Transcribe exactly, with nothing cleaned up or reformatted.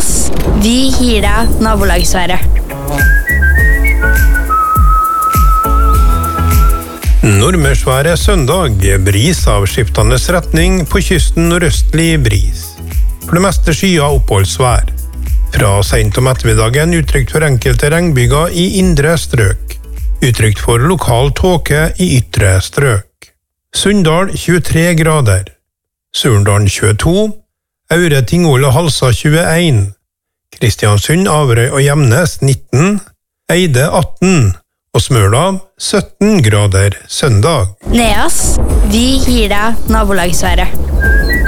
Neas, vi gir deg nabolagsværet. Nordmørsværet søndag, bris av skiftende retning på kysten nordøstlig bris. For det meste skya oppholdsvær. Fra sent om ettermiddagen utrygt for enkelte regnbyger i indre strøk. Utrygt for lokal tåke i ytre strøk. Sunndal tjuetre grader. Surndalen tjueto. Aure, Tingvoll og Halsa tjueen. Kristiansund, Averøy og Gjemnes nitten. Eide atten. Og Smøla sytten grader søndag. Neas, vi gir deg nabolagsværet.